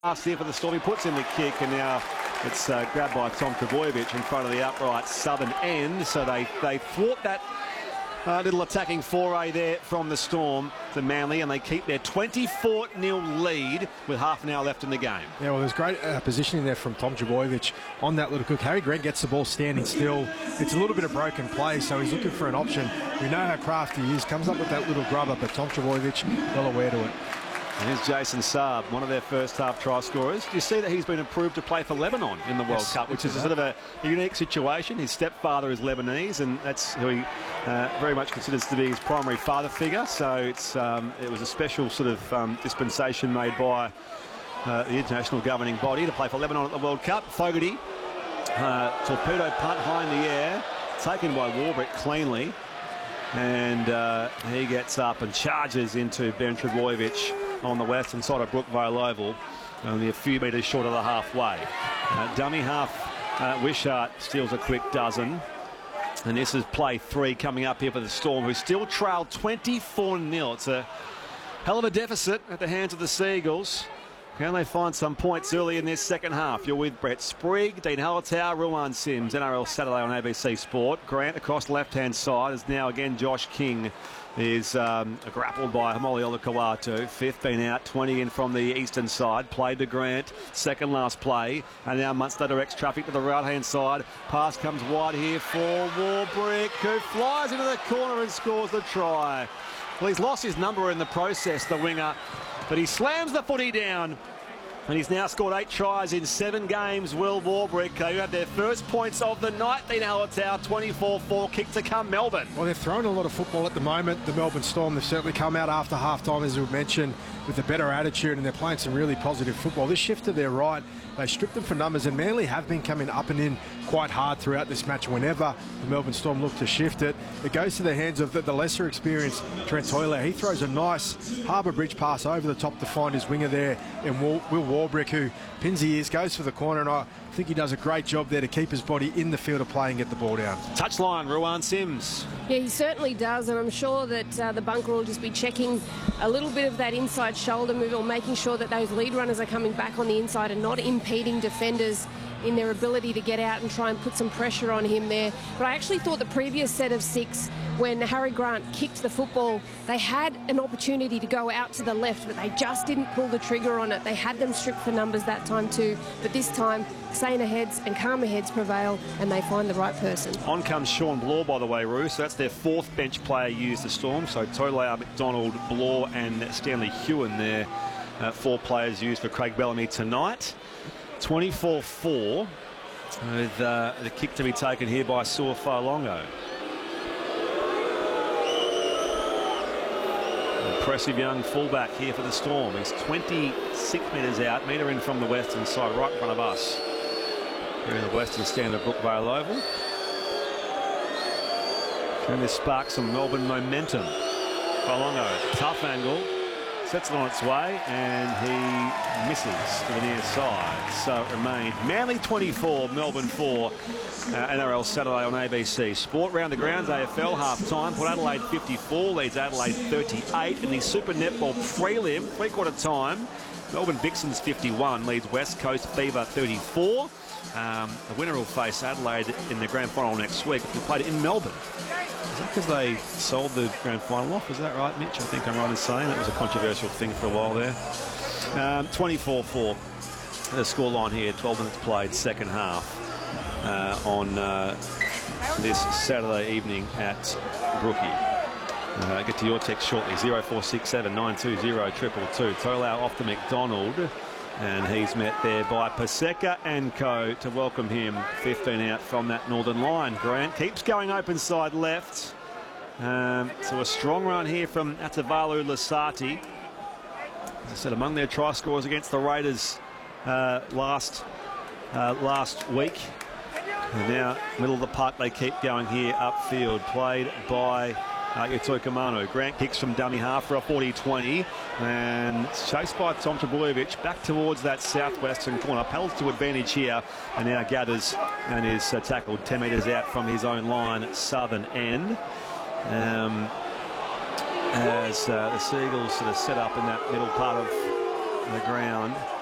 Last here for the Storm. He puts in the kick, and now it's grabbed by Tom Trbojevic in front of the upright southern end. So they thwart that little attacking foray there from the Storm to Manly, and they keep their 24-0 lead with half an hour left in the game. Yeah, well, there's great positioning there from Tom Trbojevic on that little cook. Harry Grant gets the ball standing still. It's a little bit of broken play, so he's looking for an option. We know how crafty he is. Comes up with that little grubber, but Tom Trbojevic well aware to it. And here's Jason Saab, one of their first half try scorers. You see that he's been approved to play for Lebanon in the World Cup, which is a sort of a unique situation. His stepfather is Lebanese, and that's who he very much considers to be his primary father figure. So it was a special sort of dispensation made by the international governing body to play for Lebanon at the World Cup. Fogarty, torpedo punt high in the air, taken by Warbrick cleanly. And he gets up and charges into Ben Trbojevic on the western side of Brookvale Oval, only a few metres short of the halfway. Dummy half, Wishart steals a quick dozen. And this is play 3 coming up here for the Storm, who still trail 24-0. It's a hell of a deficit at the hands of the Seagulls. Can they find some points early in this second half? You're with Brett Sprigg, Dean Hallertau, Ruan Sims, NRL Saturday on ABC Sport. Grant across the left-hand side is now again Josh King is grappled by Hamoli Olakawatu. 15 out, 20 in from the eastern side. Played to Grant, second last play. And now Munster directs traffic to the right-hand side. Pass comes wide here for Warbrick, who flies into the corner and scores the try. Well, he's lost his number in the process, the winger, but he slams the footy down. And he's now scored 8 tries in 7 games. Will Warbrick, who had their first points of the night. Dean Hallertau, 24-4, kick to come, Melbourne. Well, they're throwing a lot of football at the moment. The Melbourne Storm, they've certainly come out after half-time, as we mentioned, with a better attitude, and they're playing some really positive football. This shift to their right, they stripped them for numbers, and Manly have been coming up and in quite hard throughout this match. Whenever the Melbourne Storm look to shift it, it goes to the hands of the lesser experienced Trent Hoyle. He throws a nice Harbour Bridge pass over the top to find his winger there, and Will Warbrick, who pins the ears, goes for the corner, and I think he does a great job there to keep his body in the field of play and get the ball down. Touchline, Ruan Sims. Yeah, he certainly does, and I'm sure that the bunker will just be checking a little bit of that inside shoulder move, or making sure that those lead runners are coming back on the inside and not impeding defenders in their ability to get out and try and put some pressure on him there. But I actually thought the previous set of 6, when Harry Grant kicked the football, they had an opportunity to go out to the left, but they just didn't pull the trigger on it. They had them stripped for numbers that time too, but this time saner heads and calmer heads prevail, and they find the right person. On comes Sean Bloor, by the way, Roo. So that's their 4th bench player used the Storm. So Tolau, McDonald, Bloor and Stanley Hewen there. 4 players used for Craig Bellamy tonight. 24-4 with the kick to be taken here by Sua Fa'alongo. Impressive young fullback here for the Storm. He's 26 metres out, metre in from the western side, right in front of us. Here in the western stand of Brookvale Oval. Can this spark some Melbourne momentum? Fa'alongo, tough angle. Sets it on its way, and he misses to the near side. So it remained Manly 24, Melbourne 4. NRL Saturday on ABC Sport. Round the grounds, AFL half-time. Port Adelaide 54, leads Adelaide 38. In the Super Netball prelim, 3/4 time, Melbourne Vixens 51, leads West Coast Fever 34. The winner will face Adelaide in the grand final next week. We played it in Melbourne. Is that because they sold the grand final off? Is that right, Mitch? I think I'm right in saying that was a controversial thing for a while there. 24-4, the scoreline here. 12 minutes played, second half on this Saturday evening at Brookie. Get to your text shortly. 0467 920 222. Tolau off to McDonald. And he's met there by Paseka and co to welcome him. 15 out from that northern line. Grant keeps going open side left. So a strong run here from Atavalu Lasati. As I said, among their try scorers against the Raiders last week. And now, middle of the park, they keep going here upfield. Played by Yatoika Manu. Grant kicks from dummy half for a 40-20, and chased by Tom Trbojevic back towards that southwestern corner. Paddles to advantage here, and now gathers and is tackled 10 metres out from his own line, southern end. As the Seagulls sort of set up in that middle part of the ground.